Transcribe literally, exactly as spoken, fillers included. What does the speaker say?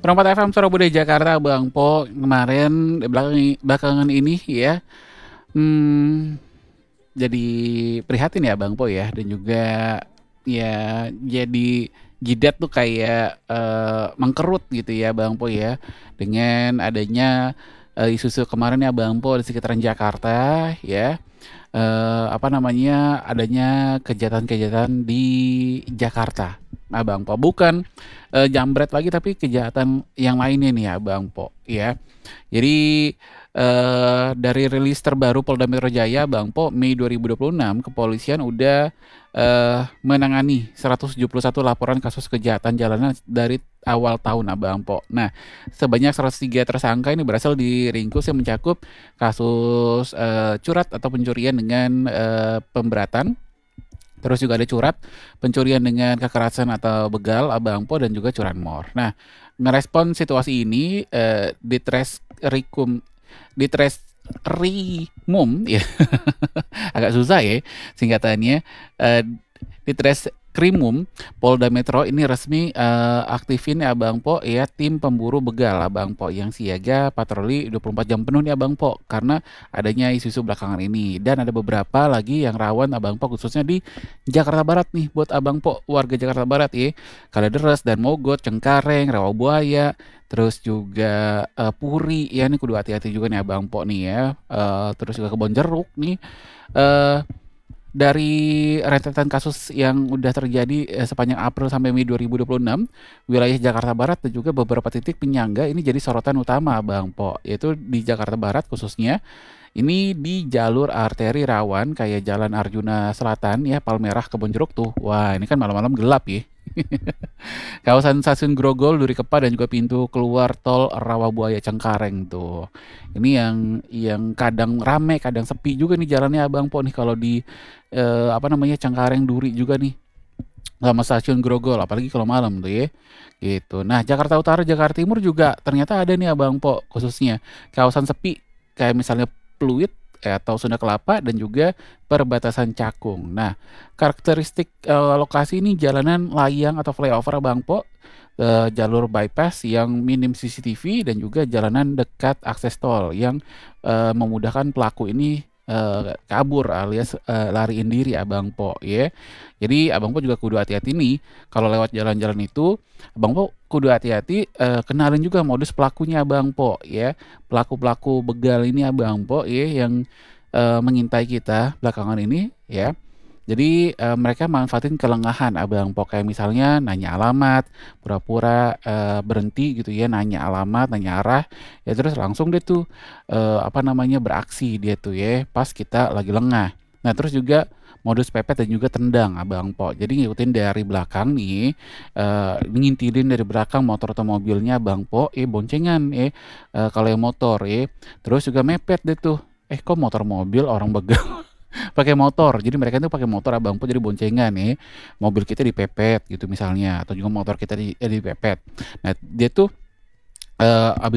nol empat F M Suara Budaya Jakarta, Bang Po. Kemarin belakang belakangan ini ya, mmm, jadi prihatin ya Bang Po ya, dan juga ya jadi jidat tuh kayak, eee, mengkerut gitu ya Bang Po ya, dengan adanya, eee, isu-isu kemarin ya Bang Po di sekitaran Jakarta ya, eee, apa namanya, adanya kejahatan-kejahatan di Jakarta. Nah Bang Po, bukan, eee, jambret lagi tapi kejahatan yang lainnya nih ya Bang Po ya. Jadi, eee, dari rilis terbaru Polda Metro Jaya Bang Po, Mei dua ribu dua puluh enam, kepolisian udah, eee, menangani seratus tujuh puluh satu laporan kasus kejahatan jalanan dari awal tahun, nah Bang Po. Nah, sebanyak seratus tiga tersangka ini berhasil diringkus yang mencakup kasus, eee, curat atau pencurian dengan, eee, pemberatan, terus juga ada curat, pencurian dengan kekerasan atau begal, ah, Bang Po, dan juga curanmor. Nah, ngerespon situasi ini, eee, Ditreskrikum Ditreskrimum ya, agak susah ya singkatannya, eee, Ditreskrimum Polda Metro ini resmi, eee, aktifin ya Bang Po ya tim pemburu begal, ah, Bang Po, yang siaga patroli dua puluh empat jam penuh nih ya Bang Po, karena adanya isu-isu belakangan ini. Dan ada beberapa lagi yang rawan ah, Bang Po, khususnya di Jakarta Barat nih buat Abang Po, warga Jakarta Barat ya. Kalideres dan Mogot, Cengkareng, Rawabuaya, terus juga, eee, Puri ya, ini kudu hati-hati juga nih Abang Po nih ya, eee, terus juga Kebonjeruk nih, eee, dari rentetan kasus yang udah terjadi, eee, sepanjang April sampai Mei dua ribu dua puluh enam, wilayah Jakarta Barat dan juga beberapa titik penyangga ini jadi sorotan utama Bang Po, yaitu di Jakarta Barat khususnya, ini di jalur arteri rawan kayak Jalan Arjuna Selatan ya, Palmerah, Kebonjeruk tuh. Wah, ini kan malam-malam gelap ya. Kawasan Stasiun Grogol, Duri Kepa, dan juga pintu keluar tol Rawabuaya Cengkareng tuh. Ini yang yang kadang rame, kadang sepi juga nih jalannya Abang Po nih kalau di, eee, apa namanya, Cengkareng, Duri juga nih, sama Stasiun Grogol, apalagi kalau malam tuh ya, gitu. Nah, Jakarta Utara, Jakarta Timur juga ternyata ada nih Abang Po, khususnya kawasan sepi kayak misalnya Pluit, eh, atau Sunda Kelapa, dan juga perbatasan Cakung. Nah, karakteristik, eee, lokasi ini jalanan layang atau flyover Bang Po, eee, jalur bypass yang minim C C T V, dan juga jalanan dekat akses tol yang, eee, memudahkan pelaku ini, eee, kabur alias, eee, lariin diri Abang Po ya. Jadi Abang Po juga kudu hati-hati nih kalau lewat jalan-jalan itu, Abang Po kudu hati-hati, eee, kenalin juga modus pelakunya Abang Po ya. Pelaku-pelaku begal ini Abang Po ya yang, eee, mengintai kita belakangan ini ya. Jadi, eee, mereka manfaatin kelengahan Abang Po, kayak misalnya nanya alamat, pura-pura, eee, berhenti gitu ya, nanya alamat, nanya arah, ya terus langsung deh tuh, eee, apa namanya, beraksi dia tuh ya, pas kita lagi lengah. Nah, terus juga modus pepet dan juga tendang Abang Po. Jadi ngikutin dari belakang nih, eee, ngintilin dari belakang motor atau mobilnya Abang Po, eh boncengan ya, eee, kalau yang motor ya. Terus juga mepet deh tuh, eh kok motor mobil orang begal pakai motor. Jadi mereka tuh pakai motor Abang Po, jadi boncengan ya. Mobil kita dipepet gitu misalnya, atau juga motor kita di eh, dipepet. Nah, dia tuh, eee, habis